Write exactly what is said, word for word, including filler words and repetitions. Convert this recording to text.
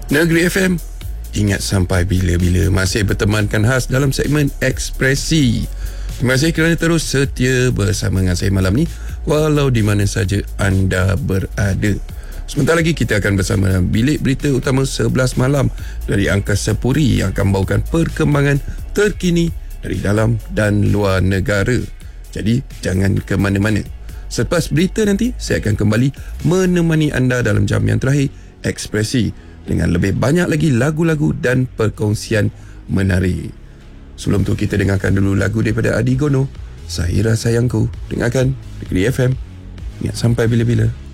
Negeri F M, ingat sampai bila-bila, masih bertemankan khas dalam segmen Ekspresi. Terima kasih kerana terus setia bersama dengan saya malam ni, walau di mana saja anda berada. Sebentar lagi kita akan bersama dalam bilik berita utama sebelas malam dari Angkasa Puri yang akan membawakan perkembangan terkini dari dalam dan luar negara. Jadi jangan ke mana-mana. Selepas berita nanti, saya akan kembali menemani anda dalam jam yang terakhir Ekspresi dengan lebih banyak lagi lagu-lagu dan perkongsian menarik. Sebelum tu kita dengarkan dulu lagu daripada Adi Gono, Sahira Sayangku. Dengarkan Negeri F M. Ingat sampai bila-bila.